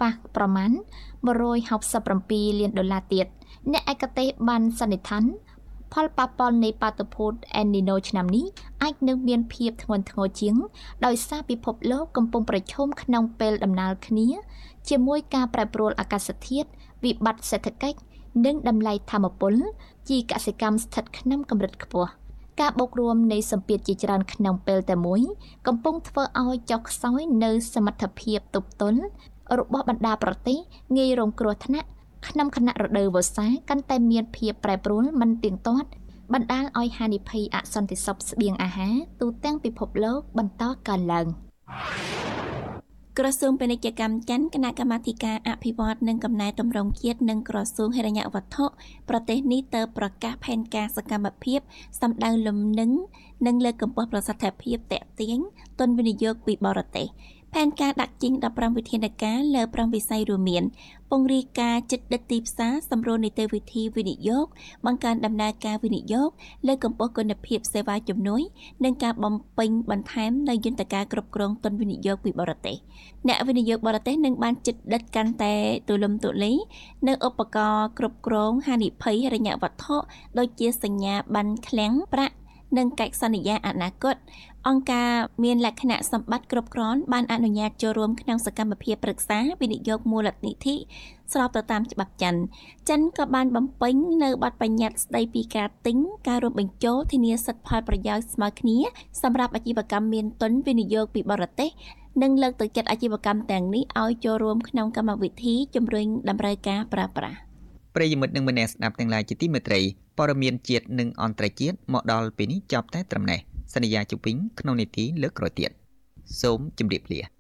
ខ្វះប្រមាណ$167 លានទៀតអ្នកឯកទេសបានសន្និដ្ឋានផលប៉ះពាល់នៃបាតុភូតអេលនីណូឆ្នាំនេះអាចនឹងមានភាពធ្ងន់ធ្ងរជាងដោយសារពិភពលោកកំពុងប្រឈមក្នុងពេលដំណាលគ្នាជាមួយការប្រែប្រួលអាកាសធាតុវិបត្តិសេដ្ឋកិច្ចនិងតម្លៃថាមពលជីកសិកម្មស្ថិតក្នុងកម្រិតខ្ពស់ការបូករួមនៃសម្ពាធជាច្រើនក្នុងពេលតែមួយកំពុងធ្វើឲ្យចុះខ្សោយនៅសមត្ថភាពទប់ទល់របស់បណ្ដាប្រទេសងាយរងគ្រោះថ្នាក់ក្នុងខណៈរដូវវស្សាកាន់តែមានភាពប្រែប្រួលមិនទៀងទាត់បណ្ដាលឲ្យហានិភ័យអសន្តិសុខស្បៀងអាហារទូទាំងពិភពលោកបន្តកើនឡើងក្រសួងពាណិជ្ជកម្មចិនគណៈកម្មាធិការអភិវឌ្ឍនិងកំណែតម្រង់ជាតិនិងក្រសួងហិរញ្ញវត្ថុប្រទេសនេះទើបប្រកាសផែនការសកម្មភាពសម្ដៅលំនឹងនិងលើកកម្ពស់ប្រសិទ្ធភាពទាក់ទាញទុនវិនិយោគពីបរទេសផែនការដាក់ចេញ15វិធានការលើ5វិស័យរួមមានពង្រីកការជិតដិតទីផ្សារសម្រួលនីតិវិធីវិនិយោគបង្កើនដំណើរការវិនិយោគលើកកម្ពស់គុណភាពសេវាជំនួយនិងការបំពេញបន្ថែមនូវយន្តការគ្រប់គ្រងទុនវិនិយោគពីបរទេសអ្នកវិនិយោគបរទេសនឹងបានជិតដិតកាន់តែទូលំទូលាយនៅឧបករណ៍គ្រប់គ្រងហានិភ័យហិរញ្ញវត្ថុដូចជាសញ្ញាប័ណ្ណឃ្លាំងប្រាក់និងកិច្ចសន្យាអនាគតអង្គការមានលក្ខណៈសម្បត្តិគ្រប់គ្រាន់បានអនុញ្ញាតចូលរួមក្នុងសកម្មភាពប្រឹក្សាវិនិយោគមូលនិធិស្របទៅតាមច្បាប់ចិនក៏បានបំពេញនៅបទបញ្ញត្តិស្តីពីការទិញការរួមបញ្ចូលធានាសិទ្ធិផលប្រយោជន៍ស្មើគ្នាសម្រាប់អាជីវកម្មមានទុនវិនិយោគពីបរទេសនិងលើកទឹកចិត្តអាជីវកម្មទាំងនេះឲ្យចូលរួមក្នុងកម្មវិធីជំរុញតម្រូវការប្រើប្រាស់ប្រិយមិត្តនិងមនស្សស្ដាប់ទាំងឡាយជាទីមេត្រីព័ត៌មានជាតិនិងអន្តរជាតិមកដល់ពេលនេះចប់តែត្រឹមនេះសន្យាជុំវិញក្នុងនីតិលើកក្រោយទៀតសូមជម្រាបលា